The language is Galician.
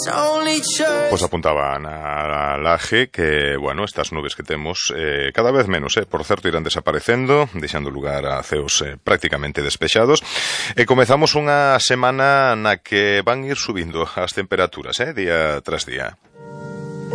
Pois apuntaba na Laje que, bueno, estas nubes que temos cada vez menos, por certo, irán desaparecendo, deixando lugar a ceos prácticamente despexados, e comezamos unha semana na que van ir subindo as temperaturas, día tras día.